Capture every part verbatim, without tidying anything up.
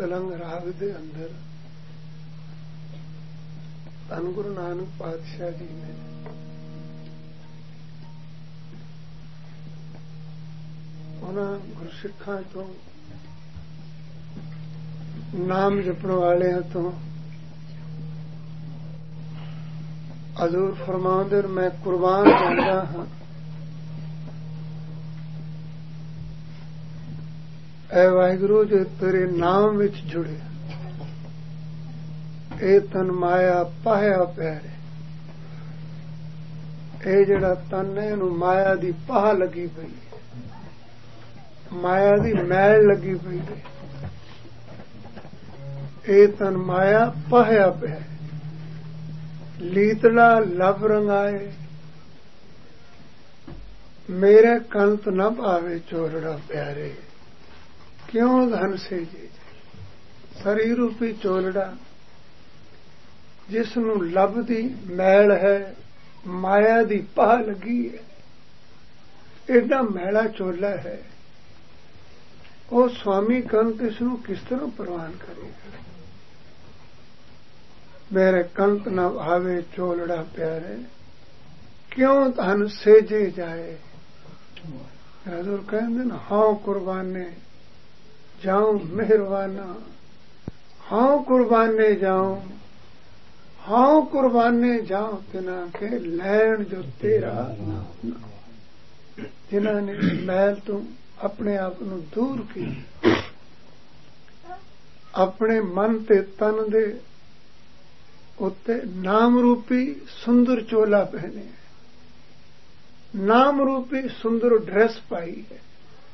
ਤਲੰਗ ਰਾਗ ਦੇ ਅੰਦਰ ਧੰਨ ਗੁਰੂ ਨਾਨਕ ਪਾਤਸ਼ਾਹ ਜੀ ਨੇ ਉਹਨਾਂ ਗੁਰਸਿੱਖਾਂ ਤੋਂ ਨਾਮ ਜਪਣ ਵਾਲਿਆਂ ਤੋਂ ਹਜ਼ੂਰ ਫਰਮਾਉਂਦੇ ਮੈਂ ਕੁਰਬਾਨ ਜਾਂਦਾ ਹਾਂ ਐ ਵਾਹਿਗੁਰੂ ਜੋ ਤੇਰੇ ਨਾਮ ਵਿੱਚ ਜੁੜੇ ਇਹ ਤਨ ਮਾਇਆ ਪਾਇਆ ਪਿਆਰੇ ਇਹ ਜਿਹੜਾ ਤਨ ਹੈ ਇਹਨੂੰ ਮਾਇਆ ਦੀ ਪਾਹ ਲੱਗੀ ਪਈ ਮਾਇਆ ਦੀ ਮੈਲ ਲੱਗੀ ਪਈ ਹੈ ਇਹ ਤਨ ਮਾਇਆ ਪਾਇਆ ਪਿਆ ਲੀਤੜਾ ਲਬ ਰੰਗਾਏ ਮੇਰੇ ਕੰਤ ਨਾ ਭਾਵੇ ਚੋਰੜਾ ਪਿਆਰੇ ਕਿਉਂ ਧਨ ਸੇ ਜੀ ਸਰੀਰ ਰੂਪੀ ਚੋਲੜਾ ਜਿਸ ਨੂੰ ਲਬ ਦੀ ਮੈਲ ਹੈ ਮਾਇਆ ਦੀ ਪਾਹ ਲੱਗੀ ਹੈ ਏਡਾ ਮੈਲਾ ਚੋਲਾ ਹੈ ਉਹ ਸਵਾਮੀ ਕੰਤ ਇਸ ਨੂੰ ਕਿਸ ਤਰ੍ਹਾਂ ਪ੍ਰਵਾਨ ਕਰੇਗਾ ਮੇਰੇ ਕੰਤ ਨਾ ਭਾਵੇ ਚੋਲੜਾ ਪਿਆਰੇ ਕਿਉਂ ਧਨ ਸੇਜੇ ਜਾਏ ਹਜ਼ੂਰ ਕਹਿੰਦੇ ਨਾ ਹਾਂ ਕੁਰਬਾਨੇ ਜਾऊं मेहरबाना हाँ कुर्बाने जाऊं हाँ कुर्बाने जाऊं तिना के लैन जो तेरा जिन्होंने मैल तू अपने आप नू दूर की अपने मन ते तन दे उत्ते नाम रूपी सुंदर चोला पहने नाम रूपी सुंदर ड्रेस पाई है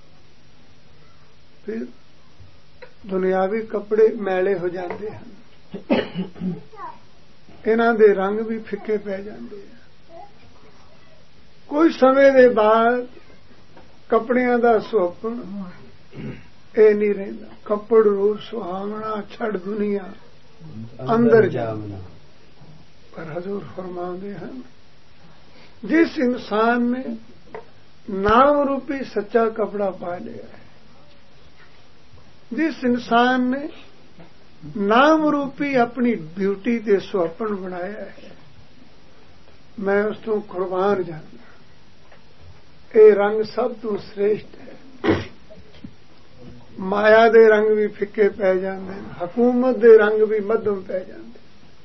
फिर ਦੁਨਿਆਵੀ ਕੱਪੜੇ ਮੈਲੇ ਹੋ ਜਾਂਦੇ ਹਨ ਇਹਨਾਂ ਦੇ ਰੰਗ ਵੀ ਫਿੱਕੇ ਪੈ ਜਾਂਦੇ ਆ ਕੋਈ ਸਮੇਂ ਦੇ ਬਾਅਦ ਕੱਪੜਿਆਂ ਦਾ ਸੁਹੱਪਣ ਇਹ ਨਹੀਂ ਰਹਿੰਦਾ ਕੱਪੜ ਰੂਪ ਸੁਹਾਵਣਾ ਛੱਡ ਦੁਨੀਆ ਅੰਦਰ ਜਾਵਣਾ ਪਰ ਹਜ਼ੂਰ ਫਰਮਾਉਂਦੇ ਹਨ ਜਿਸ ਇਨਸਾਨ ਨੇ ਨਾਮ ਰੂਪੀ ਸੱਚਾ ਕਪੜਾ ਪਾ ਲਿਆ ਹੈ जिस इंसान ने नाम रूपी अपनी ब्यूटी दे सुपन बनाया है मैं उस तो कुर्बान जाना ये रंग सब तो श्रेष्ठ है माया दे रंग भी फिक्के पै जाते हुकूमत दे रंग भी मध्यम पै जाते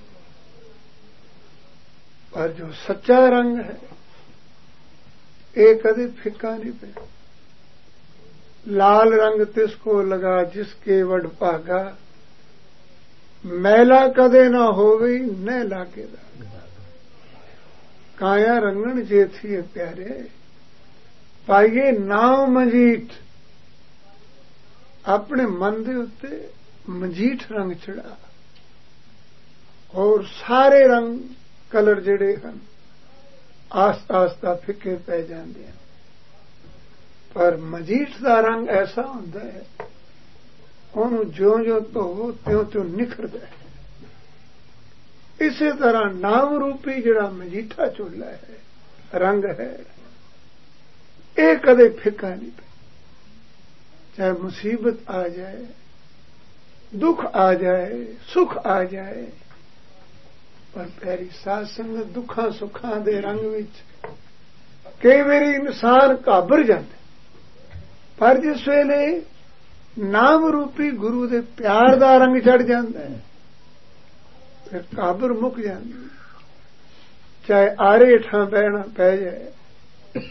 पर जो सच्चा रंग है ये कदे फिक्का नहीं पै लाल रंग तिसको लगा जिसके वड भागा मैला कदे ना हो गई न लागे लागा काया रंगन जे थी प्यारे पाइए नाव मजीठ अपने मन दे उत्ते मजीठ रंग चढ़ा और सारे रंग कलर जेड़े हैं आस्ता आस्ता फिक्के पै जाते हैं पर मजीठ का रंग ऐसा होता है ਉਹਨੂੰ ਜਿਉਂ ਜਿਉਂ ਧੋਵੋ ਤਿਉਂ ਤਿਉਂ ਨਿਖਰਦਾ ਹੈ ਇਸੇ ਤਰ੍ਹਾਂ ਨਾਮ ਰੂਪੀ ਜਿਹੜਾ ਮਜੀਠਾ ਚੋਲਾ ਹੈ ਰੰਗ ਹੈ ਇਹ ਕਦੇ ਫਿੱਕਾ ਨਹੀਂ ਪੈ ਚਾਹੇ ਮੁਸੀਬਤ ਆ ਜਾਏ ਦੁੱਖ ਆ ਜਾਏ ਸੁਖ ਆ ਜਾਏ ਪਰ ਪਿਆਰੀ ਸਾਧ ਸੰਗਤ ਦੁੱਖਾਂ ਸੁੱਖਾਂ ਦੇ ਰੰਗ ਵਿੱਚ ਕਈ ਵਾਰੀ ਇਨਸਾਨ ਘਾਬਰ ਜਾਂਦਾ पर जिस वेले नाम रूपी गुरु दे प्यार दा रंग चढ़ जाता है फिर काबर मुक जाती चाहे आरे हेठां बहना पै जाए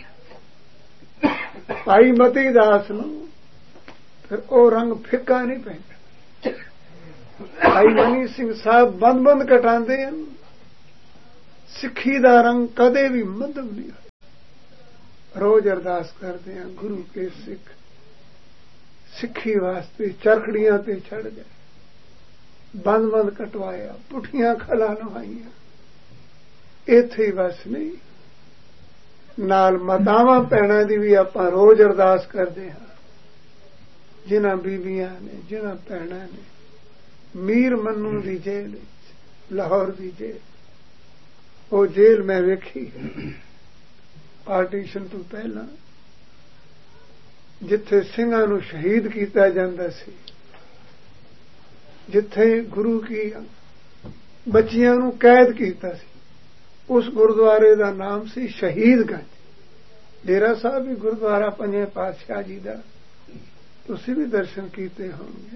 भाई मती दास नूं फिर ओ रंग फिक्का नहीं पैंदा भाई मनी सिंह साहब बंद बंद कटांदे हन सिक्खी दा रंग कदे भी मध्यम नहीं रोज अरदास करते हैं गुरु के सिख सिक्खी वास्ते चरखड़ियां ते चढ़ गए बंद बंद कटवाया पुठियां खला नवाइया इत्थे ही बस नहीं नाल मातावां भैणां दी भी आपां रोज अरदास करते हैं जिन्हां बीबियां ने जिन्हां भैणां ने मीर मन्नू दी जेल लाहौर दी जेल वो जेल मैं वेखी पार्टीशन तो पहला जिथे ਸਿੰਘਾਂ ਨੂੰ शहीद किया जाता सी ਜਿੱਥੇ ਗੁਰੂ ਕੀ ਬੱਚਿਆਂ ਨੂੰ ਕੈਦ ਕੀਤਾ ਸੀ, ਉਸ ਗੁਰਦੁਆਰੇ ਦਾ ਨਾਮ ਸੀ ਸ਼ਹੀਦਗੰਜ। ਡੇਰਾ ਸਾਹਿਬ ਵੀ ਗੁਰਦੁਆਰਾ ਪੰਜਵੇਂ ਪਾਤਸ਼ਾਹ ਜੀ ਦਾ, ਤੁਸੀਂ ਵੀ ਦਰਸ਼ਨ ਕੀਤੇ ਹੋਣਗੇ।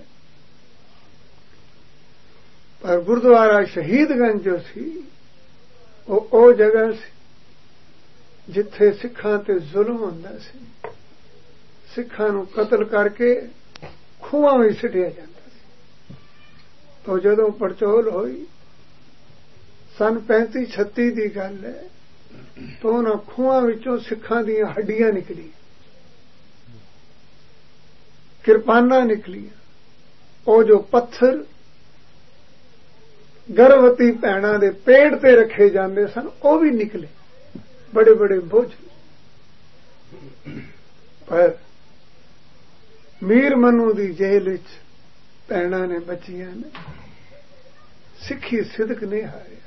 ਪਰ ਗੁਰਦੁਆਰਾ ਸ਼ਹੀਦਗੰਜ ਜੋ ਸੀ ਉਹ ਉਹ ਜਗ੍ਹਾ ਸੀ ਜਿੱਥੇ ਸਿੱਖਾਂ ਤੇ ਜ਼ੁਲਮ ਹੁੰਦਾ ਸੀ। ਸਿੱਖਾਂ ਨੂੰ ਕਤਲ ਕਰਕੇ ਖੂਹਾਂ ਵਿੱਚ ਸਿੱਟਿਆ ਜਾਂਦਾ ਸੀ। ਤਾਂ ਜਦੋਂ ਪੜਚੋਲ ਹੋਈ ਸਨ ਪੈਂਤੀ ਛੱਤੀ ਦੀ ਗੱਲ ਹੈ, ਤਾਂ ਉਹਨਾਂ ਖੂਹਾਂ ਵਿੱਚੋਂ ਸਿੱਖਾਂ ਦੀਆਂ ਹੱਡੀਆਂ ਨਿਕਲੀਆਂ, ਕਿਰਪਾਨਾਂ ਨਿਕਲੀਆਂ। ਉਹ ਜੋ ਪੱਥਰ ਗਰਭਵਤੀ ਭੈਣਾਂ ਦੇ ਪੇਟ ਤੇ ਰੱਖੇ ਜਾਂਦੇ ਸਨ ਉਹ ਵੀ ਨਿਕਲੇ, ਬੜੇ ਬੜੇ ਬੋਝ। ਪਰ ਮੀਰ ਮਨੂ ਦੀ ਜੇਲ੍ਹ ਵਿੱਚ ਭੈਣਾਂ ਨੇ, ਬੱਚੀਆਂ ਨੇ ਸਿੱਖੀ ਸਿਦਕ ਨਹੀਂ ਹਾਰਿਆ।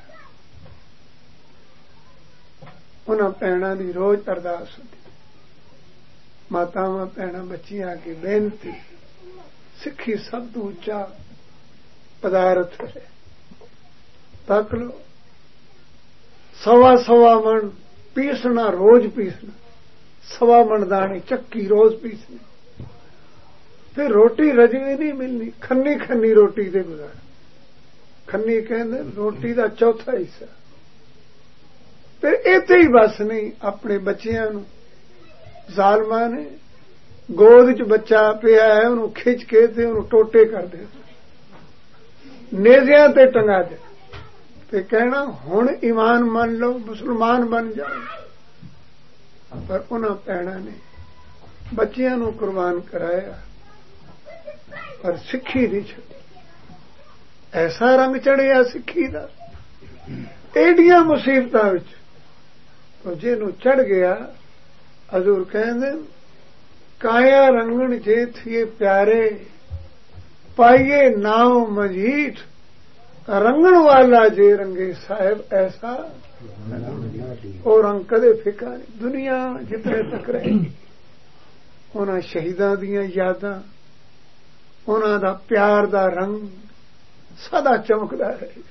ਉਹਨਾਂ ਭੈਣਾਂ ਦੀ ਰੋਜ਼ ਅਰਦਾਸ ਹੁੰਦੀ, ਮਾਤਾਵਾਂ ਭੈਣਾਂ ਬੱਚੀਆਂ ਅੱਗੇ ਬੇਨਤੀ, ਸਿੱਖੀ ਸਭ ਤੋਂ ਉੱਚਾ ਪਦਾਰਥ ਹੈ। ਤੱਕ ਲੋ ਸਵਾ ਸਵਾ ਮਣ ਪੀਸਣਾ, ਰੋਜ਼ ਪੀਸਣਾ, ਸਵਾ ਮਣ ਦਾਣੇ ਚੱਕੀ ਰੋਜ਼ ਪੀਸਣੀ। ਫਿਰ ਰੋਟੀ ਰਜਵੀ ਨਹੀਂ ਮਿਲਣੀ, ਖੰਨੀ ਖੰਨੀ ਰੋਟੀ ਦੇ ਗੁਜ਼ਾਰਾ। ਖੰਨੀ ਕਹਿੰਦੇ ਰੋਟੀ ਦਾ ਚੌਥਾ ਹਿੱਸਾ। ਫਿਰ ਇੱਥੇ ਹੀ ਬਸ ਨਹੀਂ, ਆਪਣੇ ਬੱਚਿਆਂ ਨੂੰ ਜ਼ਾਲਮਾਂ ਨੇ ਗੋਦ ਚ ਬੱਚਾ ਪਿਆ ਹੈ ਉਹਨੂੰ ਖਿੱਚ ਕੇ ਤੇ ਉਹਨੂੰ ਟੋਟੇ ਕਰਦੇ, ਨੇਜ਼ਿਆਂ ਤੇ ਟੰਗਾ ਦੇ ਤੇ ਕਹਿਣਾ ਹੁਣ ਈਮਾਨ ਮੰਨ ਲਓ, ਮੁਸਲਮਾਨ ਬਣ ਜਾਓ। ਪਰ ਉਹਨਾਂ ਭੈਣਾਂ ਨੇ ਬੱਚਿਆਂ ਨੂੰ ਕੁਰਬਾਨ ਕਰਾਇਆ, ਪਰ ਸਿੱਖੀ ਨਹੀਂ ਛੱਡੀ। ਐਸਾ ਰੰਗ ਚੜਿਆ ਸਿੱਖੀ ਦਾ ਏਡੀਆਂ ਮੁਸੀਬਤਾਂ ਵਿੱਚ, तो ਜਿਹਨੂੰ ਚੜ ਗਿਆ ਹਜ਼ੂਰ ਕਹਿੰਦੇ ਕਾਇਆ ਰੰਗਣ ਜੇ ਥੀਏ ਪਿਆਰੇ ਪਾਈਏ ਨਾਉ ਮਜੀਠ, ਰੰਗਣ ਵਾਲਾ ਜੇ ਰੰਗੇ ਸਾਹਿਬ ਐਸਾ ਉਹ ਰੰਗ ਕਦੇ ਫਿੱਕਾ ਨਹੀਂ। ਦੁਨੀਆ ਜਿੱਥੇ ਤੱਕ ਰਹੇਗੀ ਉਹਨਾਂ ਸ਼ਹੀਦਾਂ ਦੀਆਂ ਯਾਦਾਂ, ਉਹਨਾਂ ਦਾ ਪਿਆਰ ਦਾ ਰੰਗ ਸਦਾ ਚਮਕਦਾ ਰਹੇਗਾ।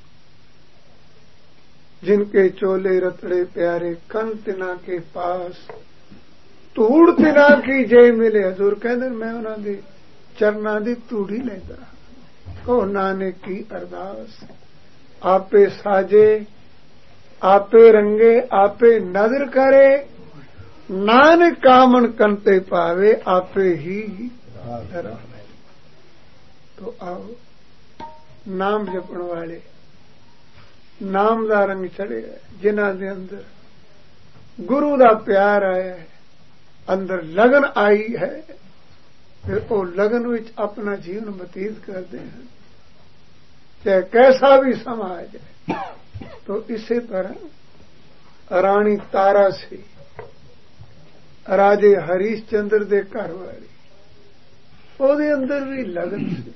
जिनके चोले रतड़े प्यारे कन तिना के पास, धूड़ तिना की जे मिले। हजूर कहते मैं उन्होंने दे चरना दी धूड़ी लेंदा, ओ नानक की अरदास। आपे साजे आपे रंगे आपे नजर करे, नानक कामन कंते पावे आपे ही धरा। तो आओ नाम जपण वाले नाम ਦਾ ਰੰਗ ਚੜਿਆ, ਜਿਨ੍ਹਾਂ ਦੇ ਅੰਦਰ ਗੁਰੂ ਦਾ ਪਿਆਰ ਆਇਆ ਹੈ, ਅੰਦਰ ਲਗਨ ਆਈ ਹੈ, ਫਿਰ ਉਹ ਲਗਨ ਵਿੱਚ ਆਪਣਾ ਜੀਵਨ ਬਤੀਤ ਕਰਦੇ ਹਨ, ਚਾਹੇ ਕੈਸਾ ਵੀ ਸਮਾਂ ਆ ਜਾਏ। तो इसी तरह रानी तारा सी राजे हरीशचंद्र दे घर वाली, ਉਹਦੇ ਅੰਦਰ ਵੀ ਲਗਨ ਸੀ,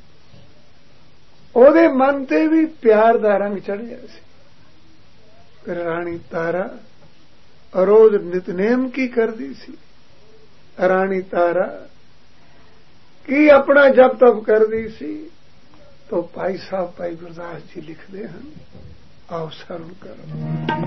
ਉਹਦੇ ਮਨ ਤੇ ਵੀ ਪਿਆਰ ਦਾ ਰੰਗ ਚੜਿਆ ਸੀ। ਫਿਰ ਰਾਣੀ ਤਾਰਾ ਰੋਜ਼ ਨਿਤਨੇਮ ਕੀ ਕਰਦੀ ਸੀ? ਰਾਣੀ ਤਾਰਾ ਕੀ ਆਪਣਾ ਜਪ ਤਪ ਕਰਦੀ ਸੀ? तो भाई साहब भाई गुरदास जी लिखते हैं, आओ शरण करो।